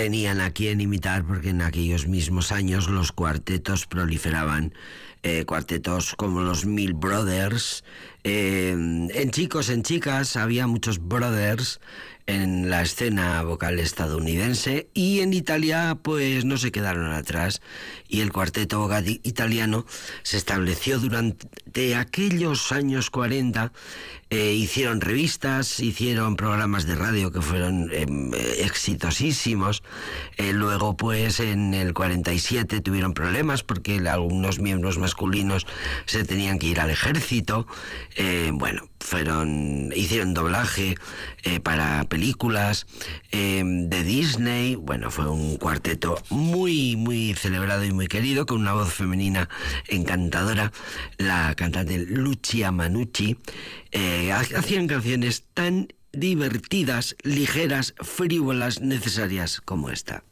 tenían a quien imitar, porque en aquellos mismos años los cuartetos proliferaban, cuartetos como los Mill Brothers. En chicos, en chicas, había muchos brothers en la escena vocal estadounidense, y en Italia pues no se quedaron atrás, y el cuarteto vocal italiano se estableció durante aquellos años 40. Hicieron revistas, hicieron programas de radio que fueron exitosísimos. Luego pues en el 47 tuvieron problemas porque algunos miembros masculinos se tenían que ir al ejército. Hicieron doblaje para películas de Disney. Bueno, fue un cuarteto muy, muy celebrado y muy querido, con una voz femenina encantadora, la cantante Lucia Manucci. Hacían canciones tan divertidas, ligeras, frívolas, necesarias como esta.